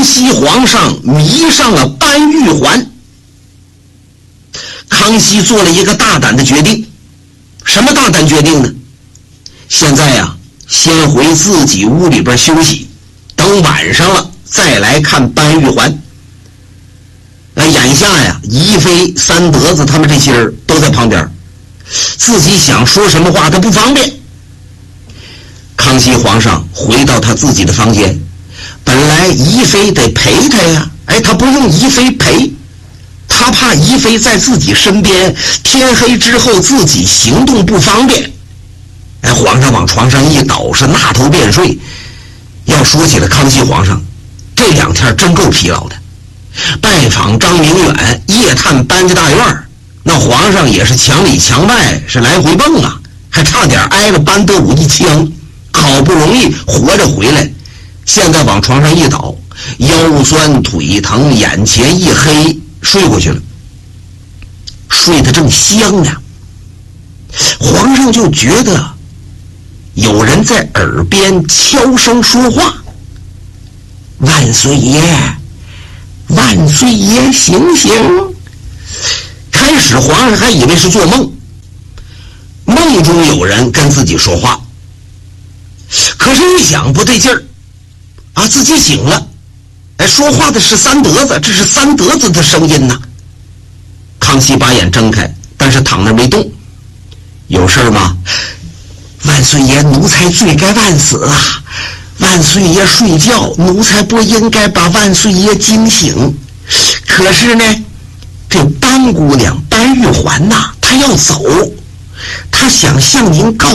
熙皇上迷上了班玉环。康熙做了一个大胆的决定。什么大胆决定呢？现在呀，先回自己屋里边休息，等晚上了再来看班玉环。眼下呀，宜妃、三德子他们这些人都在旁边，自己想说什么话他不方便。康熙皇上回到他自己的房间，本来宜妃得陪他呀，他不用宜妃陪，他怕宜妃在自己身边，天黑之后自己行动不方便。皇上往床上一倒，是纳头便睡。要说起来，康熙皇上这2天真够疲劳的，拜访张明远，夜探班家大院，那皇上也是墙里墙外，是来回蹦啊，还差点挨了班德武一枪，好不容易活着回来，现在往床上一倒，腰酸腿疼，眼前一黑，睡过去了，睡得正香呢。皇上就觉得有人在耳边悄声说话：“万岁爷，万岁爷，醒醒！”开始皇上还以为是做梦，梦中有人跟自己说话，可是一想不对劲儿啊，自己醒了，说话的是三德子，这是三德子的声音呐。康熙把眼睁开，但是躺那没动。有事吗？万岁爷，奴才罪该万死啊！万岁爷睡觉，奴才不应该把万岁爷惊醒。可是呢，这班姑娘班玉环呐，她要走，她想向您告